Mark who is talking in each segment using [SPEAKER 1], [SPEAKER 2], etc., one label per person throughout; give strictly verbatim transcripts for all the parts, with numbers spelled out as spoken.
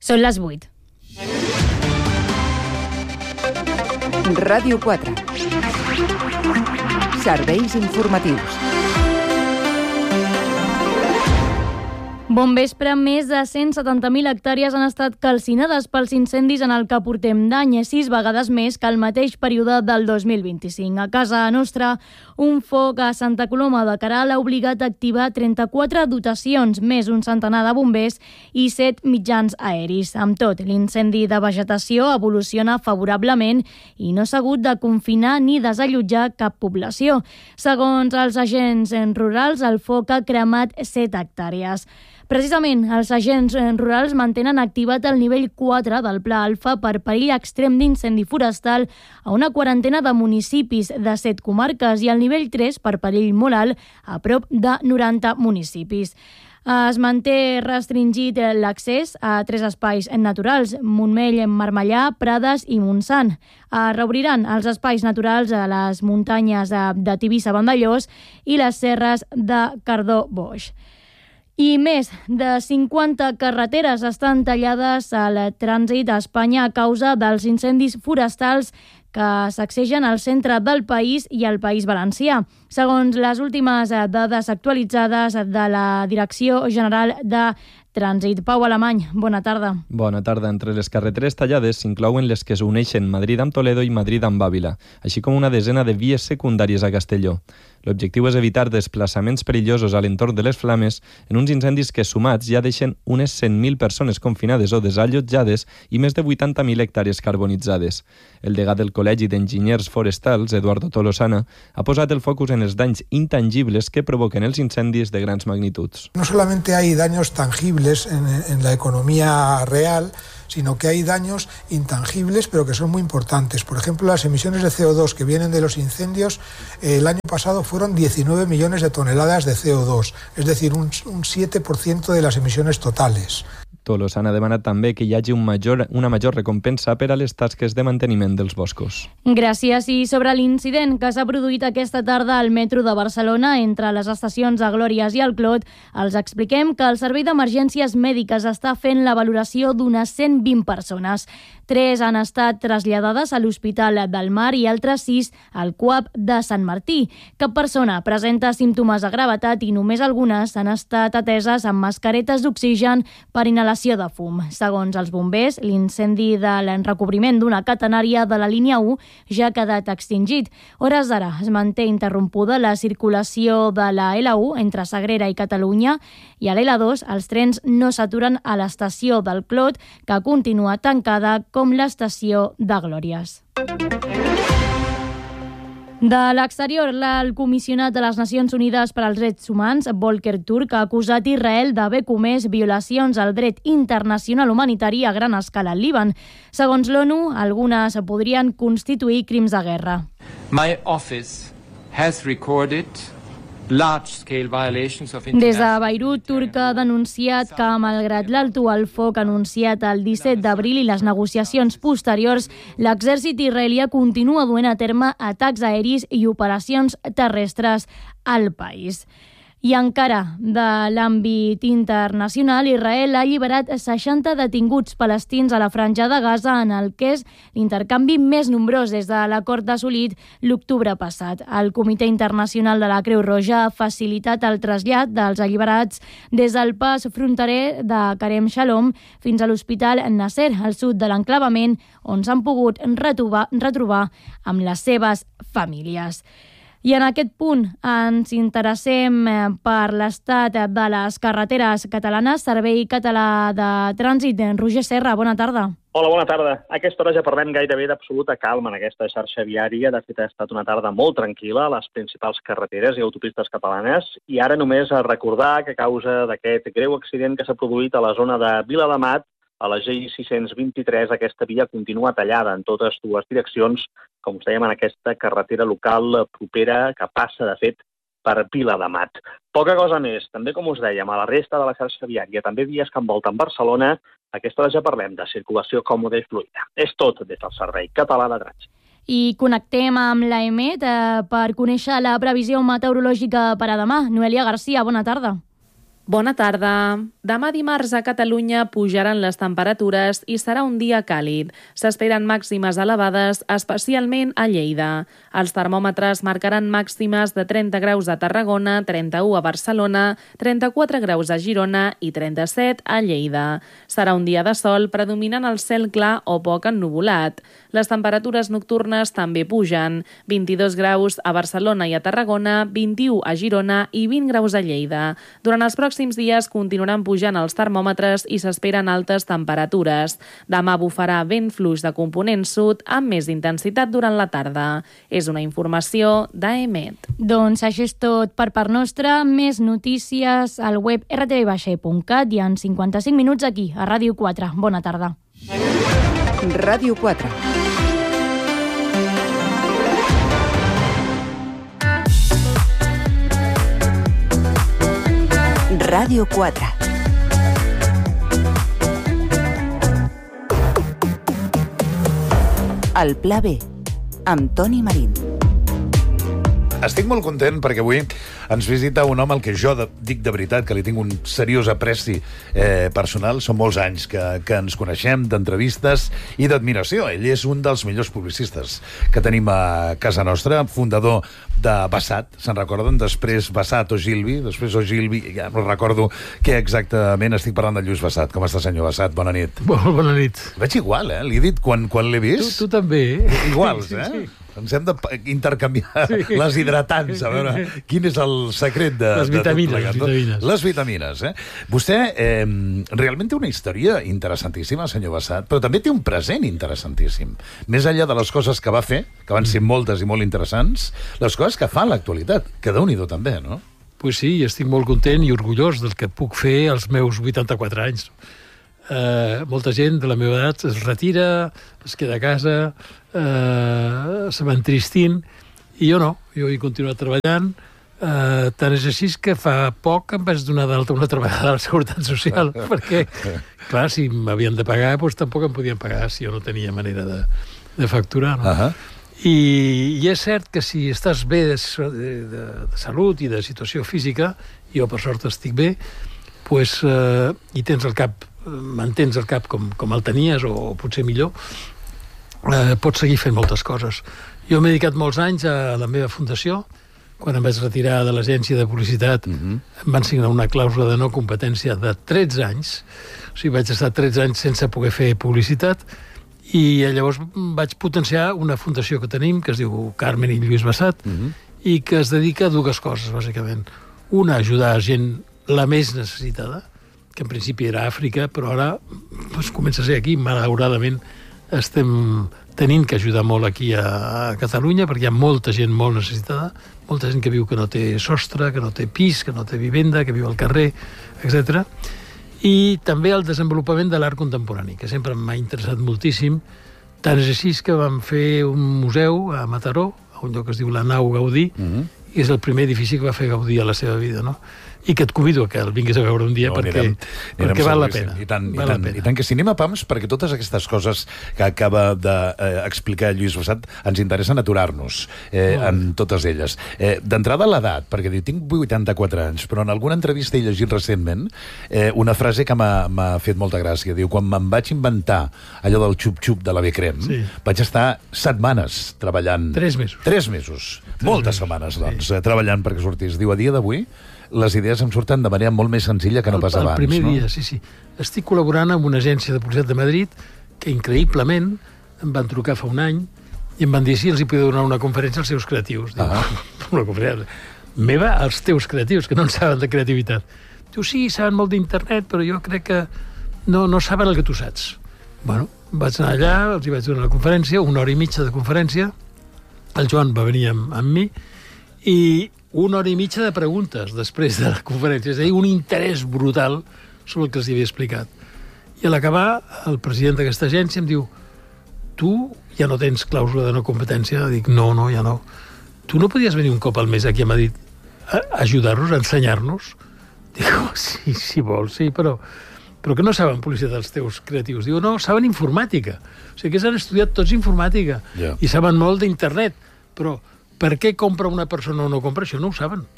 [SPEAKER 1] Són les vuit.
[SPEAKER 2] Ràdio quatre. Serveis informatius.
[SPEAKER 1] Bon vespre. Més de cent setanta mil hectàrees han estat calcinades pels incendis en el que portem d'any, sis vegades més que el mateix període del dos mil vint-i-cinc. A casa nostra, un foc a Santa Coloma de Queralt ha obligat a activar trenta-quatre dotacions, més un centenar de bombers i set mitjans aeris. Amb tot, l'incendi de vegetació evoluciona favorablement i no s'ha hagut de confinar ni desallotjar cap població. Segons els agents rurals, el foc ha cremat set hectàrees. Precisament, els agents rurals mantenen activat el nivell quatre del Pla Alfa per perill extrem d'incendi forestal a una quarantena de municipis de set comarques i el nivell tres per perill molt alt a prop de noranta municipis. Es manté restringit l'accés a tres espais naturals, Montmell, Marmellà, Prades i Montsant. Es reobriran els espais naturals a les muntanyes de Tivissa-Vandellòs i les serres de Cardó-Boix. I més de cinquanta carreteres estan tallades al trànsit a Espanya a causa dels incendis forestals que sacsegen al centre del país i al País Valencià. Segons les últimes dades actualitzades de la Direcció General de Trànsit. Pau Alemany, bona tarda.
[SPEAKER 3] Bona tarda. Entre les carreteres tallades s'inclouen les que s'uneixen Madrid amb Toledo i Madrid amb Àvila, així com una desena de vies secundàries a Castelló. L'objectiu és evitar desplaçaments perillosos a l'entorn de les flames en uns incendis que, sumats, ja deixen unes cent mil persones confinades o desallotjades i més de vuitanta mil hectàrees carbonitzades. El degà del Col·legi d'Enginyers Forestals, Eduardo Tolosana, ha posat el focus en els danys intangibles que provoquen els incendis de grans magnituds.
[SPEAKER 4] No solamente hay daños tangibles en, en la economía real, sino que hay daños intangibles, pero que son muy importantes. Por ejemplo, las emisiones de C O dos que vienen de los incendios, eh, el año pasado fueron diecinueve millones de toneladas de C O dos, es decir, un, un siete por ciento de las emisiones totales.
[SPEAKER 3] Tolosana ha demanat també que hi hagi un major, una major recompensa per a les tasques de manteniment dels boscos.
[SPEAKER 1] Gràcies. I sobre l'incident que s'ha produït aquesta tarda al metro de Barcelona entre les estacions de Glòries i el Clot, els expliquem que el Servei d'Emergències Mèdiques està fent la valoració d'unes cent vint persones. Tres han estat traslladades a l'Hospital del Mar i altres sis al C U A P de Sant Martí. Cap persona presenta símptomes de gravetat i només algunes han estat ateses amb mascaretes d'oxigen per inhalació de fum. Segons els bombers, l'incendi de l'enrecobriment d'una catenària de la línia u ja ha quedat extingit. Hores d'ara es manté interrompuda la circulació de la L u entre Sagrera i Catalunya i a l'L dos els trens no s'aturen a l'estació del Clot, que continua tancada com l'estació de Glòries. De l'exterior, el comissionat de les Nacions Unides per als Drets Humans, Volker Turk, ha acusat Israel d'haver comès violacions al dret internacional humanitari a gran escala al Líban. Segons l'ONU, algunes podrien constituir crims de guerra.
[SPEAKER 5] My office has recorded
[SPEAKER 1] Des de Beirut, Turc ha denunciat que, malgrat l'alto al foc anunciat el disset d'abril i les negociacions posteriors, l'exèrcit israelià continua duent a terme atacs aeris i operacions terrestres al país. I encara de l'àmbit internacional, Israel ha alliberat seixanta detinguts palestins a la franja de Gaza en el que és l'intercanvi més nombrós des de l'acord assolit l'octubre passat. El Comitè Internacional de la Creu Roja ha facilitat el trasllat dels alliberats des del pas fronterer de Karem Shalom fins a l'Hospital Nasser, al sud de l'enclavament, on s'han pogut retrobar, retrobar amb les seves famílies. I en aquest punt ens interessem per l'estat de les carreteres catalanes. Servei Català de Trànsit. Roger Serra, bona tarda.
[SPEAKER 6] Hola, bona tarda. A aquesta hora ja parlem gairebé d'absoluta calma en aquesta xarxa viària. De fet, ha estat una tarda molt tranquil·la a les principals carreteres i autopistes catalanes. I ara només a recordar que a causa d'aquest greu accident que s'ha produït a la zona de Viladamat, a la G I sis-cents vint-i-tres, aquesta via continua tallada en totes dues direccions, com us dèiem, en aquesta carretera local propera que passa, de fet, per Viladamat. Poca cosa més. També, com us dèiem, a la resta de la xarxa viària, també vies que envolten Barcelona, a aquesta hora ja parlem de circulació còmoda i fluida. És tot des del Servei Català de Trànsit.
[SPEAKER 1] I connectem amb l'A E M E T eh, per conèixer la previsió meteorològica per a demà. Noelia Garcia, bona tarda.
[SPEAKER 7] Bona tarda. Demà dimarts a Catalunya pujaran les temperatures i serà un dia càlid. S'esperen màximes elevades, especialment a Lleida. Els termòmetres marcaran màximes de trenta graus a Tarragona, trenta-u a Barcelona, trenta-quatre graus a Girona i trenta-set a Lleida. Serà un dia de sol predominant el cel clar o poc ennuvolat. Les temperatures nocturnes també pugen. vint-i-dos graus a Barcelona i a Tarragona, vint-i-u a Girona i vint graus a Lleida. Durant els pròxims dies continuaran pujant els termòmetres i s'esperen altes temperatures. Demà bufarà vent fluix de component sud amb més intensitat durant la tarda. És una informació d'A E M E T.
[SPEAKER 1] Doncs això és tot per part nostra. Més notícies al web r t v baix punt cat i en cinquanta-cinc minuts aquí, a Ràdio quatre. Bona tarda.
[SPEAKER 2] Ràdio quatre. Ràdio quatre. El Pla B, amb Toni Marín.
[SPEAKER 8] Estic molt content perquè avui ens visita un home al que jo de, dic de veritat que li tinc un seriós apreci eh, personal. Són molts anys que, que ens coneixem, d'entrevistes i d'admiració. Ell és un dels millors publicistes que tenim a casa nostra, fundador de Basat, se'n recorden? Després Basat o Gilby, després o Gilby, ja no recordo què exactament. Estic parlant de Lluís Basat. Com està, senyor Basat? Bona nit.
[SPEAKER 9] Molt bona nit.
[SPEAKER 8] Veig igual, eh? Li he dit quan, quan l'he vist.
[SPEAKER 9] Tu, tu també, eh?
[SPEAKER 8] Iguals,
[SPEAKER 9] sí,
[SPEAKER 8] eh?
[SPEAKER 9] sí.
[SPEAKER 8] Ens hem d'intercanviar sí. les hidratants, a veure quin és el secret de...
[SPEAKER 9] Les vitamines,
[SPEAKER 8] de
[SPEAKER 9] les vitamines.
[SPEAKER 8] Les vitamines, eh? Vostè eh, realment té una història interessantíssima, senyor Basat, però també té un present interessantíssim. Més enllà de les coses que va fer, que van ser moltes i molt interessants, les coses que fa en l'actualitat, que Déu-n'hi-do també, no?
[SPEAKER 9] Pues sí, estic molt content i orgullós del que puc fer als meus vuitanta-quatre anys. Uh, molta gent de la meva edat es retira, es queda a casa, uh, se va entristint, i jo no, jo he continuat treballant. Uh, tant és així que fa poc em vaig donar d'alta una altra vegada a la Seguretat Social, perquè, clar, si m'havien de pagar, doncs tampoc em podien pagar si jo no tenia manera de, de facturar, no? Uh-huh. I, I és cert que si estàs bé de, de, de, de salut i de situació física, jo per sort estic bé, pues, uh, i tens el cap, mantens el cap com, com el tenies, o, o potser millor, eh, pots seguir fent moltes coses. Jo m'he dedicat molts anys a la meva fundació. Quan em vaig retirar de l'agència de publicitat, uh-huh. em van signar una clàusula de no competència de tretze anys. O sigui, vaig estar tretze anys sense poder fer publicitat, i llavors vaig potenciar una fundació que tenim, que es diu Carmen i Lluís Basat, uh-huh. i que es dedica a dues coses, bàsicament. Una, ajudar gent la més necessitada, que en principi era Àfrica, però ara doncs, comença a ser aquí. Malauradament estem tenint que ajudar molt aquí a, a Catalunya, perquè hi ha molta gent molt necessitada, molta gent que viu que no té sostre, que no té pis, que no té vivenda, que viu al carrer, etcètera. I també el desenvolupament de l'art contemporani, que sempre m'ha interessat moltíssim. Tant és així que vam fer un museu a Mataró, a un lloc que es diu la Nau Gaudí, uh-huh. i és el primer edifici que va fer Gaudí a la seva vida, no? I que et convido a que el vinguis a veure un dia, no, perquè, anirem, perquè anirem val la pena.
[SPEAKER 8] I tant,
[SPEAKER 9] val
[SPEAKER 8] i, tant, i tant que sí. Anem a pams, perquè totes aquestes coses que acaba d'explicar eh, Lluís Basat ens interessen aturar-nos eh, oh. en totes elles. Eh, D'entrada l'edat, perquè diu, tinc vuitanta-quatre anys, però en alguna entrevista he llegit recentment eh, una frase que m'ha fet molta gràcia. Diu, quan me'n vaig inventar allò del xup-xup de la B-Crem, sí. vaig estar setmanes treballant.
[SPEAKER 9] Tres mesos.
[SPEAKER 8] Tres mesos.
[SPEAKER 9] Tres
[SPEAKER 8] Moltes
[SPEAKER 9] mesos.
[SPEAKER 8] setmanes, doncs,
[SPEAKER 9] sí.
[SPEAKER 8] treballant perquè sortís. Diu, a dia d'avui les idees em surten de manera molt més senzilla que no pas
[SPEAKER 9] el,
[SPEAKER 8] abans.
[SPEAKER 9] El primer
[SPEAKER 8] no?
[SPEAKER 9] dia, sí, sí. Estic col·laborant amb una agència de publicitat de Madrid que increïblement em van trucar fa un any i em van dir si els hi podia donar una conferència als seus creatius. Diu, ah. Una conferència meva als teus creatius, que no en saben de creativitat. Diu, sí, saben molt d'internet, però jo crec que no, no saben el que tu saps. Bueno, vaig anar allà, els hi vaig donar la conferència, una hora i mitja de conferència. El Joan va venir amb, amb mi i una hora i mitja de preguntes després de la conferència, és a dir, un interès brutal sobre el que els havia explicat. I a l'acabar, el president d'aquesta agència em diu, tu ja no tens clàusula de no competència? Dic, no, no, ja no. Tu no podies venir un cop al mes aquí a Madrid a ajudar-nos, a ensenyar-nos? Dic, oh, sí, si vols, sí, però, però que no saben publicitat els teus creatius. Diu, no, saben informàtica. O sigui, que s'han estudiat tots informàtica yeah. i saben molt d'internet, però per què compra una persona o no compra? Això no ho saben.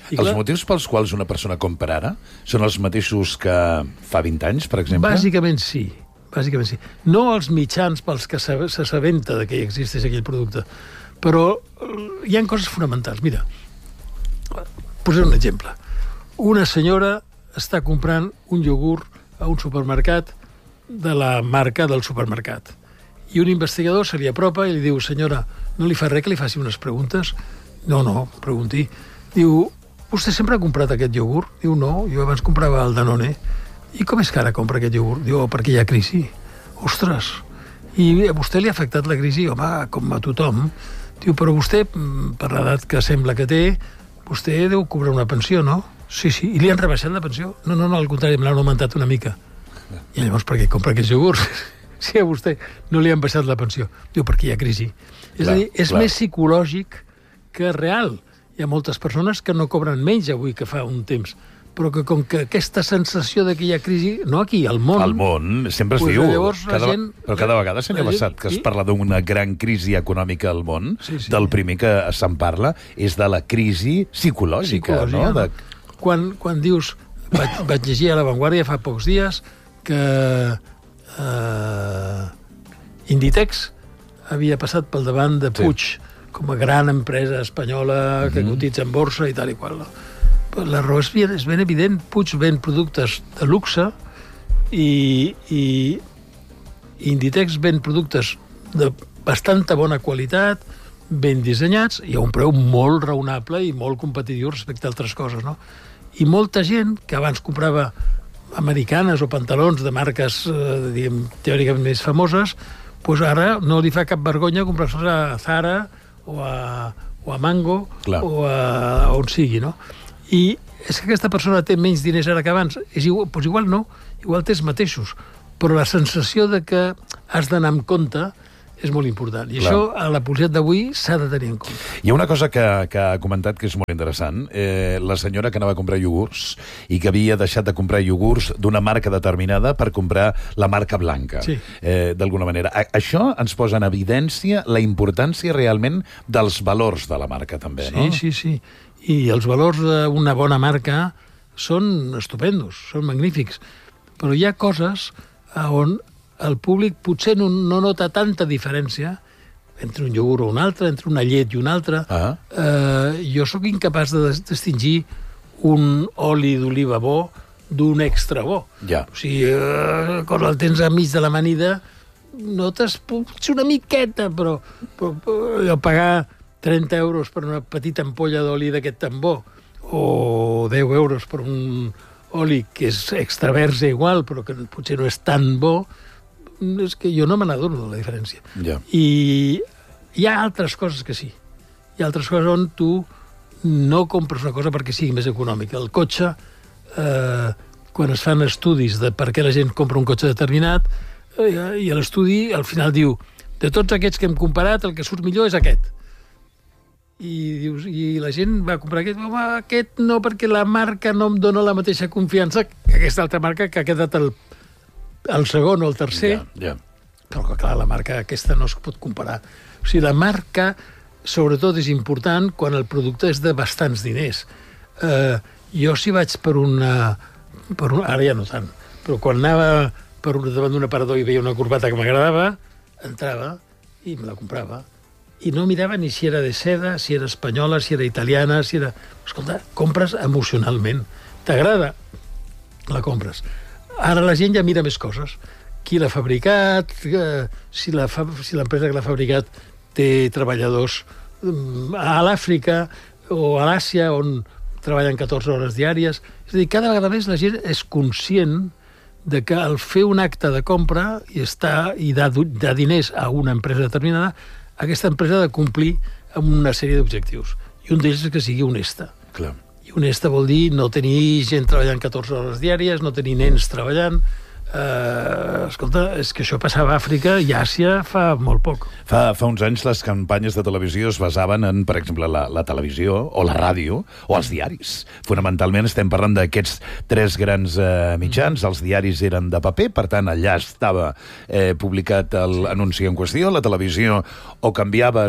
[SPEAKER 8] I els clar, motius pels quals una persona compra ara són els mateixos que fa vint anys, per exemple?
[SPEAKER 9] Bàsicament sí. Bàsicament sí. No els mitjans pels que s'assabenta de que existeix aquell producte, però hi ha coses fonamentals. Mira, posaré un exemple. Una senyora està comprant un iogurt a un supermercat de la marca del supermercat. I un investigador se li apropa i li diu: senyora, no li fa res que li faci unes preguntes? No, no, pregunti. Diu: vostè sempre ha comprat aquest iogurt? Diu: no, jo abans comprava el Danone. I com és que ara compra aquest iogurt? Diu: oh, perquè hi ha crisi. Ostres, i a vostè li ha afectat la crisi? Home, com a tothom. Diu: però vostè, per l'edat que sembla que té, vostè deu cobrar una pensió, no? Sí, sí. I li han rebaixat la pensió? No, no, no, al contrari, me l'han augmentat una mica. I llavors per què compra aquests iogurts? Si a vostè no li han baixat la pensió. Diu: perquè hi ha crisi. És clar, a dir, és clar. Més psicològic que real. Hi ha moltes persones que no cobren menys avui que fa un temps, però que com que aquesta sensació de que hi ha crisi, no aquí, al món...
[SPEAKER 8] Al món, sempre es
[SPEAKER 9] pues
[SPEAKER 8] diu.
[SPEAKER 9] Llavors,
[SPEAKER 8] cada,
[SPEAKER 9] gent,
[SPEAKER 8] però cada vegada, senyor Bassat, que es parla d'una gran crisi econòmica al món, sí, sí. Del primer que se'n parla és de la crisi psicològica, psicològica no? De...
[SPEAKER 9] Quan, quan dius... Vaig, vaig llegir a La Vanguardia fa pocs dies que eh, Inditex havia passat pel davant de Puig, sí. Com a gran empresa espanyola que mm-hmm. cotitza en borsa i tal i qual. La raó és ben, és ben evident. Puig ven productes de luxe i, i Inditex ven productes de bastanta bona qualitat, ben dissenyats i a un preu molt raonable i molt competitiu respecte a altres coses, no? I molta gent que abans comprava americanes o pantalons de marques, eh, diguem, teòricament més famoses, doncs ara no li fa cap vergonya comprar-se a Zara o a, o a Mango Clar. o a, a on sigui, no? I és que aquesta persona té menys diners ara que abans. És igual, doncs igual no, igual té els mateixos, però la sensació de que has d'anar amb compte és molt important. I Clar. Això, a la publicitat d'avui, s'ha de tenir en compte.
[SPEAKER 8] Hi ha una cosa que, que ha comentat que és molt interessant. Eh, la senyora que anava a comprar iogurts i que havia deixat de comprar iogurts d'una marca determinada per comprar la marca blanca, sí. eh, d'alguna manera. A, això ens posa en evidència la importància realment dels valors de la marca, també,
[SPEAKER 9] sí,
[SPEAKER 8] no?
[SPEAKER 9] Sí, sí, sí. I els valors d'una bona marca són estupendos, són magnífics. Però hi ha coses on el públic potser no, no nota tanta diferència entre un iogurt o un altre, entre una llet i una altra. Ah. Eh, jo sóc incapaç de distingir un oli d'oliva bo d'un extra bo.
[SPEAKER 8] Ja.
[SPEAKER 9] O sigui, eh, quan el tens a mig de l'amanida, notes potser una miqueta, però, però, però pagar trenta euros per una petita ampolla d'oli d'aquest tan bo, o deu euros per un oli que és extra verge igual, però que potser no és tan bo, és que jo no me n'adono de la diferència.
[SPEAKER 8] Ja.
[SPEAKER 9] I hi ha altres coses que sí. Hi ha altres coses on tu no compres una cosa perquè sigui més econòmica. El cotxe, eh, quan es fan estudis de per què la gent compra un cotxe determinat, eh, i l'estudi al final diu: de tots aquests que hem comparat, el que surt millor és aquest. I dius, i la gent va comprar aquest. Home, aquest no, perquè la marca no em dona la mateixa confiança que aquesta altra marca que ha quedat el el segon o el tercer,
[SPEAKER 8] yeah, yeah.
[SPEAKER 9] Però que clar, la marca aquesta no es pot comparar. O sigui, la marca sobretot és important quan el producte és de bastants diners. Eh, jo si vaig per una, per una... Ara ja no tant, però quan anava per una, davant d'un aparador i veia una corbata que m'agradava, entrava i me la comprava. I no mirava ni si era de seda, si era espanyola, si era italiana, si era... Escolta, compres emocionalment. T'agrada? La compres. Ara la gent ja mira més coses. Qui l'ha fabricat, eh, si la fa, si l'empresa que l'ha fabricat té treballadors a l'Àfrica o a l'Àsia, on treballen catorze hores diàries. És a dir, cada vegada més la gent és conscient de que al fer un acte de compra i, estar, i de, de diners a una empresa determinada, aquesta empresa ha de complir amb una sèrie d'objectius. I un d'ells és que sigui honesta.
[SPEAKER 8] Clar.
[SPEAKER 9] I honesta vol dir no tenir gent treballant catorze hores diàries, no tenir nens treballant. Eh, escolta, és que això passava a Àfrica i a Àsia fa molt poc.
[SPEAKER 8] Fa, fa uns anys les campanyes de televisió es basaven en, per exemple, la, la televisió o la ràdio o els diaris. Fonamentalment estem parlant d'aquests tres grans eh, mitjans. Els diaris eren de paper, per tant, allà estava eh, publicat l'anunci en qüestió. La televisió o canviaves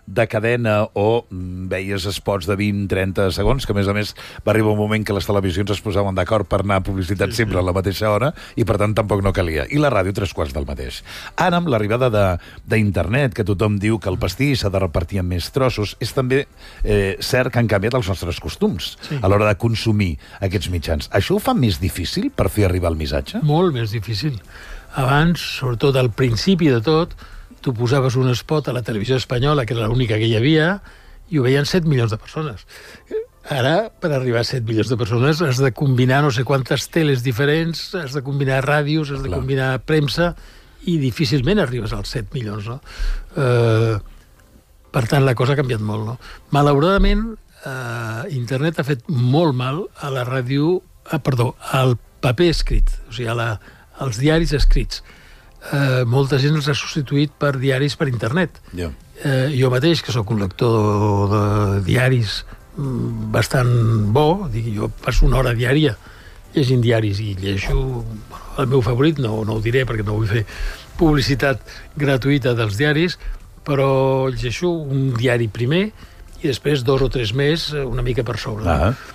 [SPEAKER 8] de cadena o veies spots de vint a trenta segons, que a més a més va arribar un moment que les televisions es posaven d'acord per anar a publicitat sí, sempre sí. a la mateixa hora i per tant tampoc no calia. I la ràdio tres quarts del mateix. Ara, amb l'arribada d'internet, que tothom diu que el pastís s'ha de repartir en més trossos, és també eh, cert que han canviat els nostres costums sí. a l'hora de consumir aquests mitjans. Això ho fa més difícil per fer arribar el missatge?
[SPEAKER 9] Molt més difícil. Abans, sobretot al principi de tot, tu posaves un spot a la televisió espanyola, que era l'única que hi havia, i ho veien set milions de persones. Ara, per arribar a set milions de persones, has de combinar no sé quantes teles diferents, has de combinar ràdios, has de Clar. combinar premsa, i difícilment arribes als set milions, no? Eh, per tant, la cosa ha canviat molt, no? Malauradament, eh, internet ha fet molt mal a la ràdio, eh, perdó, al paper escrit, o sigui, a la els diaris escrits. Eh, molta gent els ha substituït per diaris per internet.
[SPEAKER 8] Yeah.
[SPEAKER 9] Eh, jo mateix, que sóc un lector de diaris bastant bo, dic, jo passo una hora diària llegint diaris i llegeixo bueno, el meu favorit, no, no ho diré perquè no vull fer publicitat gratuïta dels diaris, però llegeixo un diari primer i després dos o tres més una mica per sobre. Uh -huh.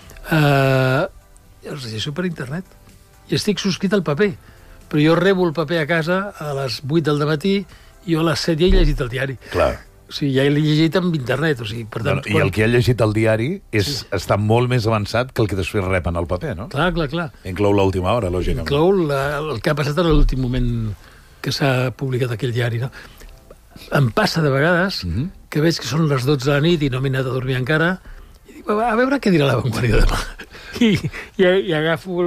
[SPEAKER 9] eh, els llegeixo per internet i estic subscrit al paper, però jo rebo el paper a casa a les vuit del dematí i jo a les set ja he llegit el diari.
[SPEAKER 8] Clar.
[SPEAKER 9] O sigui, ja l'he llegit amb internet. O sigui, per tant,
[SPEAKER 8] bueno, quan... I el que ha llegit el diari és, sí. està molt més avançat que el que després rep en el paper, no?
[SPEAKER 9] Clar, clar, clar.
[SPEAKER 8] Inclou l'última hora, lògicament.
[SPEAKER 9] Inclou la, el que ha passat en l'últim moment que s'ha publicat aquell diari, no? Em passa de vegades mm -hmm. que veig que són les dotze de la nit i no m'he anat a dormir encara i dic, a veure què dirà La Vanguardia demà. I, i, i agafo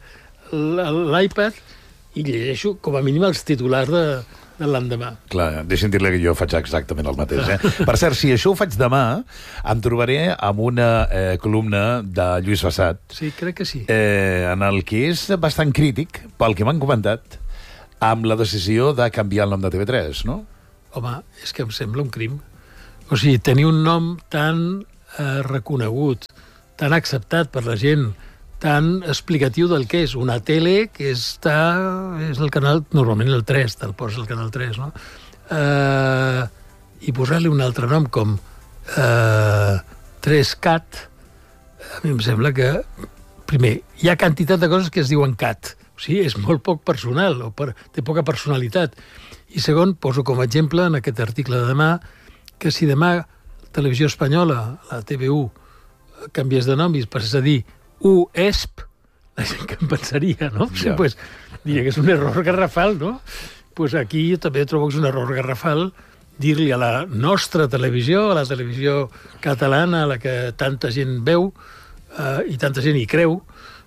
[SPEAKER 9] l'iPad i llegeixo com a mínim els titulars de, de l'endemà.
[SPEAKER 8] Clar, deixi'm dir-li que jo faig exactament el mateix. Eh? Per cert, si això ho faig demà, em trobaré amb una eh, columna de Lluís Bassat.
[SPEAKER 9] Sí, crec que sí.
[SPEAKER 8] Eh, en el que és bastant crític, pel que m'han comentat, amb la decisió de canviar el nom de T V tres, no?
[SPEAKER 9] Home, és que em sembla un crim. O sigui, tenir un nom tan eh, reconegut, tan acceptat per la gent, tan explicatiu del que és una tele que està... és el canal, normalment el tres, te'l posa el canal tres, no? Eh, I posar-li un altre nom com eh, tres cat, a mi em sembla que, primer, hi ha quantitat de coses que es diuen cat. O sigui, és molt poc personal, o per, té poca personalitat. I segon, poso com a exemple en aquest article de demà que si demà Televisió Espanyola, la T V u, canviés de nom i es passés a dir U E S P, la gent que em pensaria, no? Ja. Sí, pues, diria que és un error garrafal, no? Pues aquí jo també trobo que és un error garrafal dir-li a la nostra televisió, a la televisió catalana, a la que tanta gent veu eh, i tanta gent hi creu,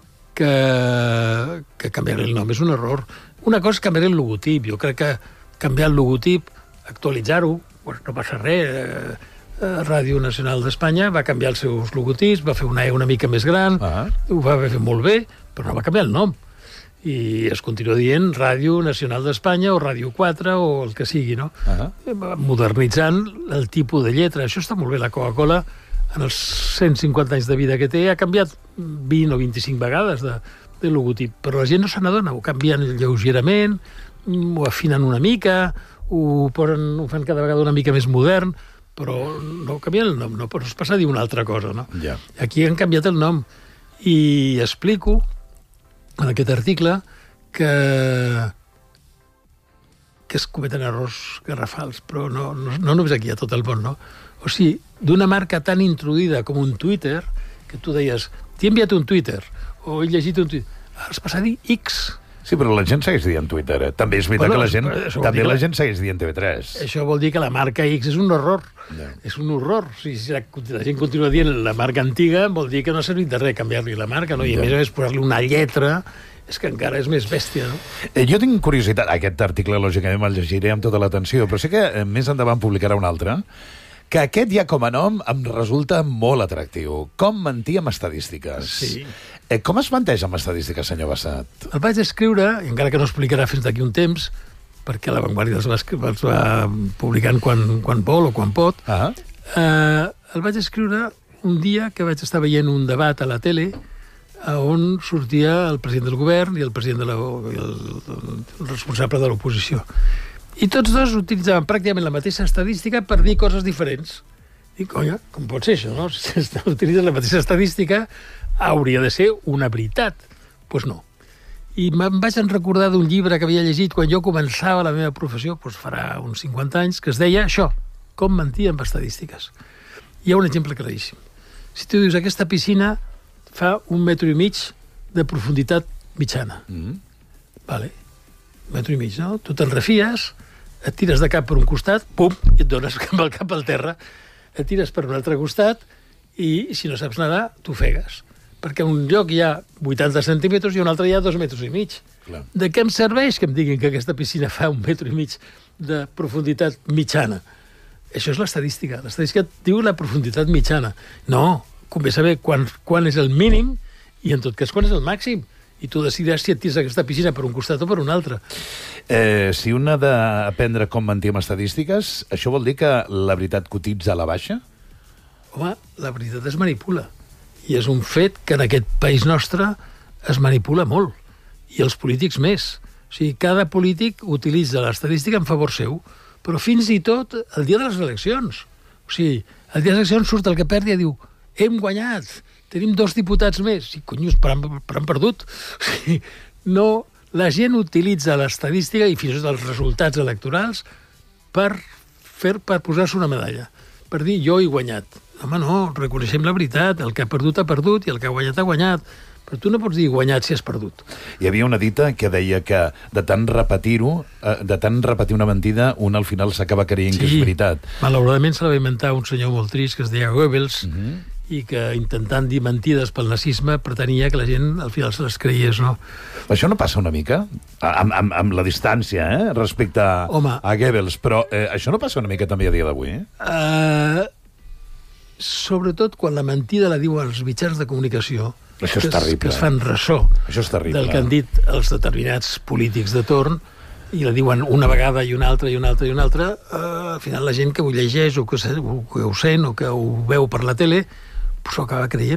[SPEAKER 9] que, que canviar el nom és un error. Una cosa és canviar el logotip. Jo crec que canviar el logotip, actualitzar-ho, pues no passa res. Eh, Ràdio Nacional d'Espanya va canviar els seus logotips, va fer una E una mica més gran, uh-huh. ho va fer molt bé, però no va canviar el nom. I es continua dient Ràdio Nacional d'Espanya o Ràdio quatre o el que sigui, no? Uh-huh. Modernitzant el tipus de lletra. Això està molt bé. La Coca-Cola, en els cent cinquanta anys de vida que té, ha canviat vint o vint-i-cinc vegades de, de logotip, però la gent no se n'adona. Ho canvien lleugerament, ho afinen una mica, ho, posen, ho fan cada vegada una mica més modern, però no canvien el nom, no, però es passa a dir una altra cosa, no?
[SPEAKER 8] Yeah.
[SPEAKER 9] Aquí han canviat el nom i explico en aquest article que que es cometen errors garrafals, però no, no, no només aquí, a tot el món, no? O sigui, d'una marca tan introduïda com un Twitter, que tu deies, t'he enviat un Twitter, o he llegit un Twitter, ara es passa a dir X.
[SPEAKER 8] Sí, però la gent segueix dient Twitter, eh? També és veritat bueno, que la gent, també la gent segueix dient T V tres.
[SPEAKER 9] Això vol dir que la marca X és un horror.
[SPEAKER 8] No.
[SPEAKER 9] És un horror. O sigui, si la, la gent continua dient la marca antiga, vol dir que no ha servit de res canviar-li la marca, no? I a no. més a més posar-li una lletra és que encara és més bèstia, no?
[SPEAKER 8] Eh, jo tinc curiositat. Aquest article, lògicament, me'l llegiré amb tota l'atenció, però sé que eh, més endavant publicarà un altre, que aquest ja com a nom em resulta molt atractiu. Com mentir amb estadístiques.
[SPEAKER 9] Sí.
[SPEAKER 8] Eh, com es menteix amb estadístiques, senyor Bassat?
[SPEAKER 9] El vaig escriure, i encara que no explicarà fins d'aquí un temps, perquè La Vanguardia els va, els va publicant quan, quan vol o quan pot,
[SPEAKER 8] ah.
[SPEAKER 9] eh, el vaig escriure un dia que vaig estar veient un debat a la tele on sortia el president del govern i el president de la, el, el responsable de l'oposició. I tots dos utilitzaven pràcticament la mateixa estadística per dir coses diferents. Dic, conya, com pot ser això, no? Si utilitzen la mateixa estadística, hauria de ser una veritat. Doncs pues no. I me'n vaig recordar d'un llibre que havia llegit quan jo començava la meva professió, doncs farà uns cinquanta anys, que es deia això, com mentir amb estadístiques. Hi ha un exemple claríssim. Si tu dius, aquesta piscina fa un metro i mig de profunditat mitjana. Mm. Vale. Un metro i mig, no? Tu te'n refies, et tires de cap per un costat, pum, i et dones amb el cap al terra. Et tires per un altre costat i, si no saps nedar, t'ofegues. Perquè a un lloc hi ha vuitanta centímetres i a un altre hi ha dos metres i mig. Clar. De què em serveix que em diguin que aquesta piscina fa un metro i mig de profunditat mitjana? Això és l'estadística. L'estadística diu la profunditat mitjana. No, convé saber quan, quan és el mínim i, en tot cas, quan és el màxim. I tu decidiràs si et tires aquesta piscina per un costat o per un altre.
[SPEAKER 8] Eh, si un ha d'aprendre com mentir amb estadístiques, això vol dir que la veritat cotitza a la baixa?
[SPEAKER 9] Home, la veritat es manipula. I és un fet que en aquest país nostre es manipula molt. I els polítics més. O sigui, cada polític utilitza l'estadística en favor seu, però fins i tot el dia de les eleccions. O sigui, el dia de les eleccions surt el que perd i diu hem guanyat, tenim dos diputats més. Sí, conyos, però han, però han perdut. O sigui, no, la gent utilitza l'estadística i fins i tot els resultats electorals per, fer, per posar-se una medalla, per dir jo he guanyat. Home, no, reconeixem la veritat, el que ha perdut ha perdut i el que ha guanyat ha guanyat. Però tu no pots dir guanyat si has perdut.
[SPEAKER 8] Hi havia una dita que deia que de tant repetir-ho, de tant repetir una mentida, un al final s'acaba creient sí, que és veritat.
[SPEAKER 9] Malauradament se la va inventar un senyor molt trist que es deia Goebbels, uh -huh. i que intentant dir mentides pel nazisme pretenia que la gent al final se les creies, no?
[SPEAKER 8] Això no passa una mica? Amb, amb, amb la distància, eh? Respecte a, Home, a Goebbels, però eh, això no passa una mica també a dia d'avui, eh? Uh,
[SPEAKER 9] sobretot quan la mentida la diuen els mitjans de comunicació,
[SPEAKER 8] això és
[SPEAKER 9] que,
[SPEAKER 8] terrible,
[SPEAKER 9] que es fan ressò
[SPEAKER 8] això és terrible,
[SPEAKER 9] del que han dit els determinats polítics de torn, i la diuen una vegada i una altra i una altra i una altra, uh, al final la gent que ho llegeix o que, o que ho sent o que ho veu per la tele s'ho acaba creient.